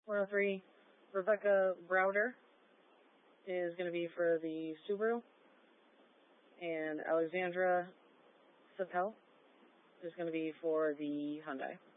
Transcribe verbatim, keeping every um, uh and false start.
four oh three, Rebecca Browder is going to be for the Subaru. And Alexandra Sapel is going to be for the Hyundai.